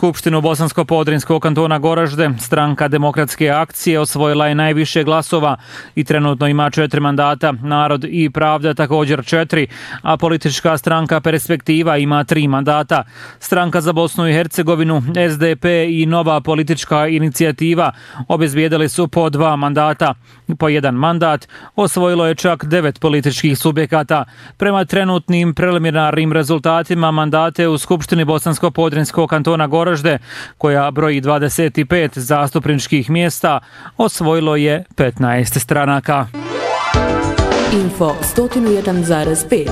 Skupštinu Bosansko-Podrinjskog kantona Goražde stranka Demokratske akcije osvojila je najviše glasova i trenutno ima 4 mandata, Narod i Pravda također 4, a politička stranka Perspektiva ima 3 mandata. Stranka za Bosnu i Hercegovinu, SDP i Nova politička inicijativa obezbijedili su po 2 mandata. Po 1 mandat osvojilo je čak 9 političkih subjekata. Prema trenutnim preliminarnim rezultatima mandate u Skupštini Bosansko-Podrinjskog kantona Goražde, koja broji 25 zastupničkih mjesta, osvojilo je 15 stranaka. Info 101,5.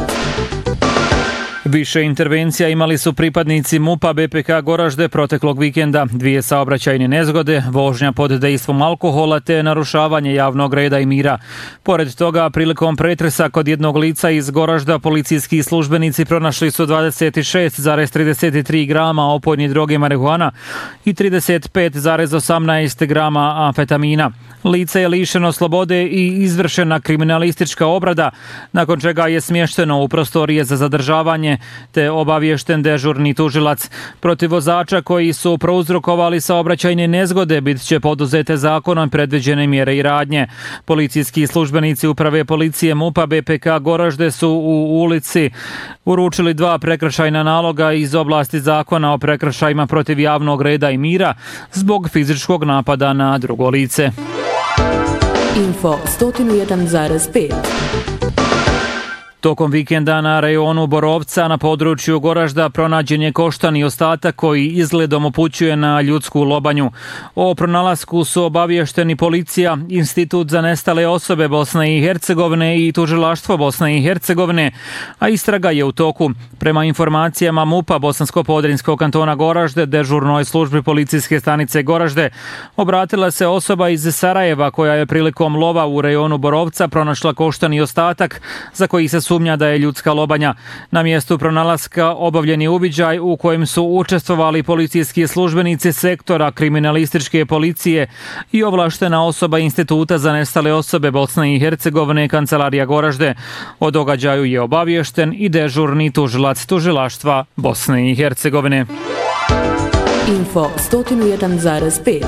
Više intervencija imali su pripadnici MUP-a BPK Goražde proteklog vikenda, 2 saobraćajne nezgode, vožnja pod dejstvom alkohola te narušavanje javnog reda i mira. Pored toga, prilikom pretresa kod jednog lica iz Goražda policijski službenici pronašli su 26,33 grama opojne droge marihuana i 35,18 grama amfetamina. Lice je lišeno slobode i izvršena kriminalistička obrada, nakon čega je smješteno u prostorije za zadržavanje te obaviješten dežurni tužilac. Protiv vozača koji su prouzrokovali saobraćajne nezgode bit će poduzete zakonom predviđene mjere i radnje. Policijski službenici uprave policije MUP-a BPK Goražde su u ulici uručili 2 prekršajna naloga iz oblasti zakona o prekršajima protiv javnog reda i mira zbog fizičkog napada na drugo lice. Info 101,5. Tokom vikenda na rejonu Borovca na području Goražda pronađen je koštani ostatak koji izgledom upućuje na ljudsku lobanju. O pronalasku su obavješteni policija, Institut za nestale osobe Bosne i Hercegovine i Tužilaštvo Bosne i Hercegovine, a istraga je u toku. Prema informacijama MUP-a Bosansko-Podrinjskog kantona Goražde, dežurnoj službi policijske stanice Goražde, obratila se osoba iz Sarajeva koja je prilikom lova u rejonu Borovca pronašla koštani ostatak za koji se sumnja da je ljudska lobanja. Na mjestu pronalaska obavljen je uviđaj u kojem su učestvovali policijski službenici sektora kriminalističke policije i ovlaštena osoba Instituta za nestale osobe Bosne i Hercegovine Kancelarija Goražde. O događaju je obaviješten i dežurni tužilac Tužilaštva Bosne i Hercegovine. Info 101,5.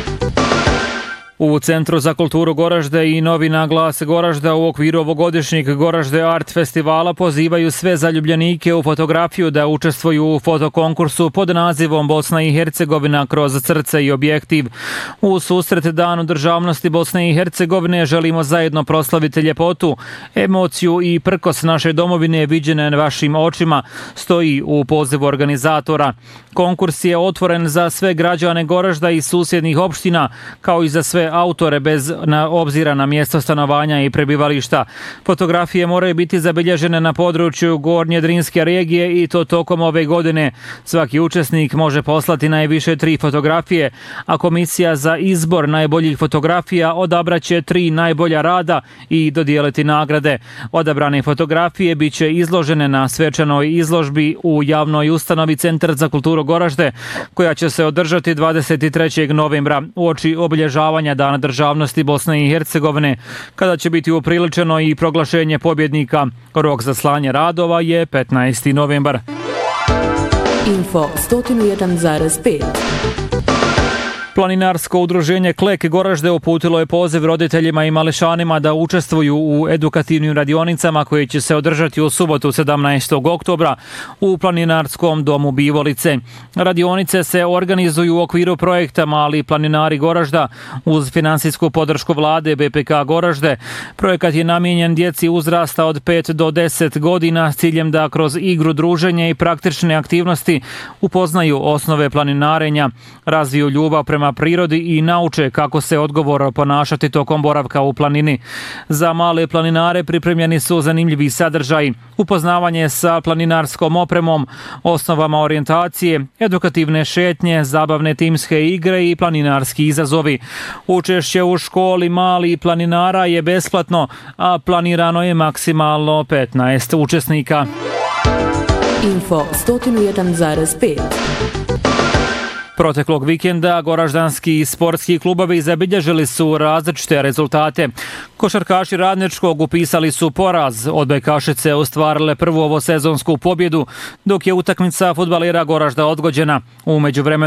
U Centru za kulturu Goražde i novina Glas Goražda u okviru ovogodišnjeg Goražde Art festivala pozivaju sve zaljubljenike u fotografiju da učestvuju u fotokonkursu pod nazivom Bosna i Hercegovina kroz srce i objektiv. U susret Danu državnosti Bosne i Hercegovine želimo zajedno proslaviti ljepotu, emociju i prkos naše domovine viđene vašim očima, stoji u pozivu organizatora. Konkurs je otvoren za sve građane Goražda i susjednih opština, kao i za sve autore bez obzira na mjesto stanovanja i prebivališta. Fotografije moraju biti zabilježene na području Gornje Drinske regije i to tokom ove godine. Svaki učesnik može poslati najviše 3 fotografije, a komisija za izbor najboljih fotografija odabraće 3 najbolja rada i dodijeliti nagrade. Odabrane fotografije bit će izložene na svečanoj izložbi u javnoj ustanovi Centar za kulturu Goražde, koja će se održati 23. novembra uoči obilježavanja Dana državnosti Bosne i Hercegovine, kada će biti upriličeno i proglašenje pobjednika. Rok za slanje radova je 15. novembar. Info 101,5. Planinarsko udruženje Klek Goražde uputilo je poziv roditeljima i mališanima da učestvuju u edukativnim radionicama koje će se održati u subotu 17. oktobra u Planinarskom domu Bivolice. Radionice se organizuju u okviru projekta Mali planinari Goražda uz finansijsku podršku vlade BPK Goražde. Projekat je namijenjen djeci uzrasta od 5 do 10 godina s ciljem da kroz igru, druženje i praktične aktivnosti upoznaju osnove planinarenja, razviju ljubav prema prirodi i nauče kako se odgovorno ponašati tokom boravka u planini. Za male planinare pripremljeni su zanimljivi sadržaji, upoznavanje sa planinarskom opremom, osnovama orijentacije, edukativne šetnje, zabavne timske igre i planinarski izazovi. Učešće u školi malih planinara je besplatno, a planirano je maksimalno 15 učesnika. Info 101,5. Proteklog vikenda goraždanski sportski klubovi zabilježili su različite rezultate. Košarkaši Radničkog upisali su poraz, odbojkašice ostvarile prvu ovosezonsku pobjedu, dok je utakmica fudbalera Goražda odgođena. U međuvremenu